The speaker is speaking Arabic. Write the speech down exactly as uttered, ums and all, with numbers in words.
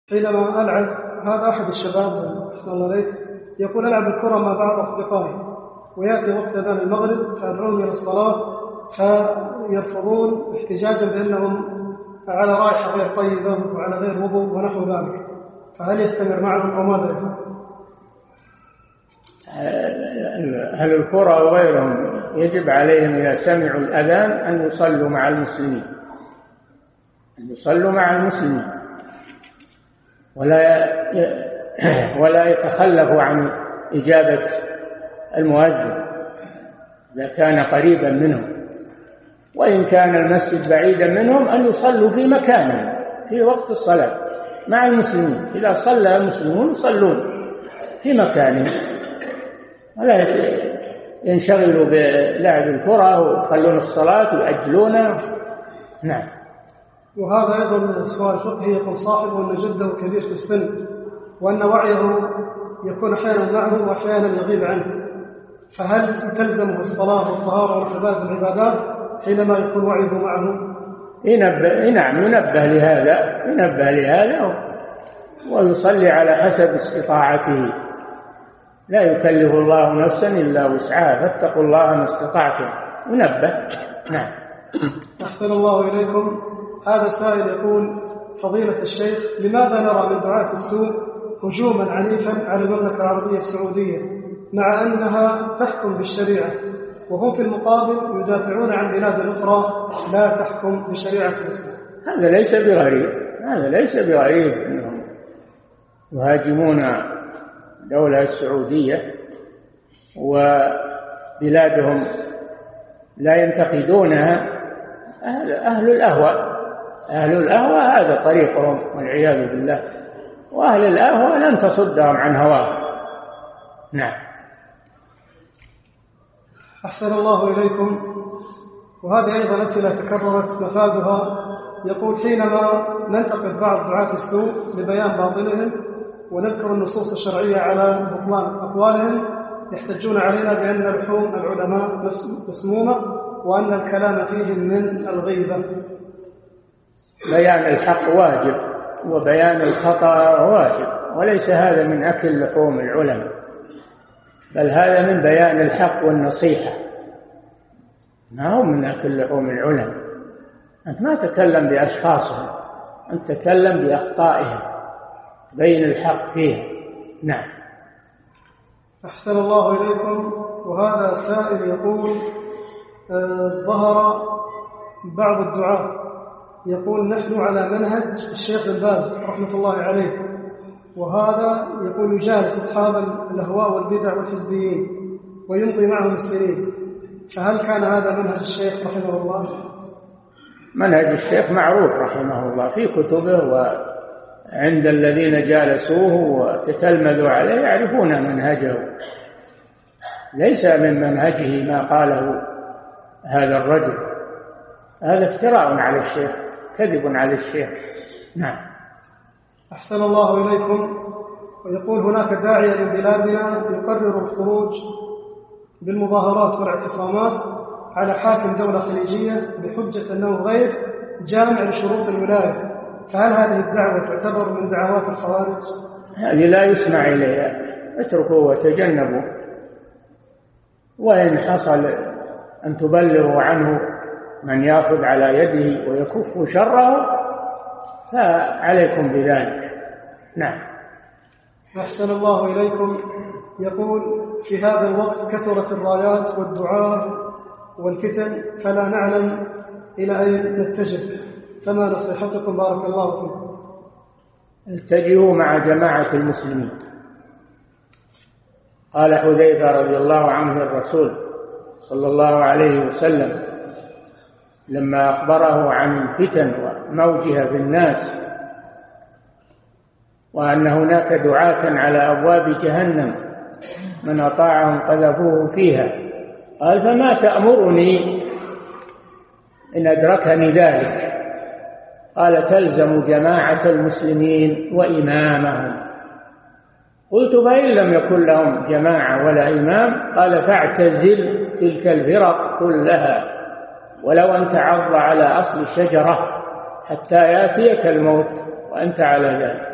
حينما ألعب، هذا أحد الشباب أحسن الله عليك، يقول ألعب الكرة مع بعض أصدقائي ويأتي وقت أذان المغرب فأدعوهم إلى الصلاة فيرفضون احتجاجا بأنهم على رائحة غير طيبة وعلى غير وضوء ونحو ذلك، فهل يستمر معهم أو ماذا يفعل؟ أهل الكرة وغيرهم يجب عليهم إذا سمعوا الأذان أن يصلوا مع المسلمين، أن يصلوا مع المسلمين ولا ولا يتخلفوا عن إجابة المؤذن إذا كان قريبا منهم، وإن كان المسجد بعيدا منهم أن يصلوا في مكانهم في وقت الصلاة مع المسلمين. إذا صلى المسلمون يصلون في مكانهم ولا ينشغلوا بلعب الكرة ويخلون الصلاة ويأجلونها. نعم. وهذا أيضا سؤال فقهي، يقول صاحبه أن جده كبير في السن وأن وعيه يكون أحيانا معه وأحيانا يغيب عنه، فهل تلزمه الصلاة والطهارة وارتباط العبادات حينما يكون وعيه معه؟ ينبه. نعم ينبه لهذا، ينبه لهذا ويصلي على حسب استطاعته، لا يكلف الله نفسا إلا وسعها، فاتقوا الله ما استطعتم. ينبه. نعم. أحسن الله إليكم. هذا سائل يقول فضيلة الشيخ، لماذا نرى من دعاة السوء هجوما عنيفا على المملكة العربية السعودية مع أنها تحكم بالشريعة، وهم في المقابل يدافعون عن بلاد أخرى لا تحكم بشريعة الإسلام؟ هذا ليس بغريب، هذا ليس بغريب أنهم يهاجمون الدولة السعودية وبلادهم لا ينتقدونها. أهل, أهل الأهواء أهل الأهواء هذا طريقهم والعياذ بالله، وأهل الأهواء لن تصدهم عن هواهم. نعم. أحسن الله إليكم. وهذه أيضا أسئلة تكررت مفادها، يقول حينما ننتقد بعض دعاة السوء لبيان باطلهم ونذكر النصوص الشرعية على بطلان أقوالهم يحتجون علينا بأن لحوم العلماء مسمومة وأن الكلام فيهم من الغيبة. بيان الحق واجب وبيان الخطأ واجب، وليس هذا من أكل لحوم العلماء، بل هذا من بيان الحق والنصيحة، ما هو من أكل لحوم العلماء. أنت ما تتكلم بأشخاصهم، أنت تتكلم بأخطائهم، بين الحق فيها. نعم. أحسن الله إليكم. وهذا سائل يقول آه ظهر بعض الدعاة يقول نحن على منهج الشيخ بن باز رحمة الله عليه، وهذا يقول يجالس أصحاب الأهواء والبدع والحزبيين ويمضي معهم السنين، فهل كان هذا منهج الشيخ رحمه الله؟ منهج الشيخ معروف رحمه الله في كتبه، وعند الذين جالسوه وتتلمذوا عليه يعرفون منهجه، ليس من منهجه ما قاله هذا الرجل، هذا افتراء على الشيخ، كذب على الشيخ. نعم. أحسن الله إليكم. ويقول هناك داعية من بلادنا يقرر الخروج بالمظاهرات والاعتصامات على حاكم دولة خليجية بحجة أنه غير جامع لشروط الولاية، فهل هذه الدعوة تعتبر من دعوات الخوارج؟ هذه لا يسمع إليها، اتركوا وتجنبوا، وإن حصل أن تبلغوا عنه من يأخذ على يده ويكف شره فعليكم بذلك. نعم. أحسن الله إليكم. يقول في هذا الوقت كثرت الرايات والدعاء والفتن فلا نعلم إلى أين نتجه، فما نصيحتكم بارك الله فيكم؟ اتجهوا مع جماعة المسلمين. قال حذيفة رضي الله عنه الرسول صلى الله عليه وسلم لما أخبره عن الفتن وموجها في الناس وأن هناك دعاة على أبواب جهنم من أطاعهم قذفوه فيها، قال فما تأمرني إن أدركني ذلك؟ قال تلزم جماعة المسلمين وإمامهم. قلت فإن لم يكن لهم جماعة ولا إمام؟ قال فاعتزل تلك الفرق كلها ولو أن تعض على أصل الشجرة حتى يأتيك الموت وأنت على ذلك.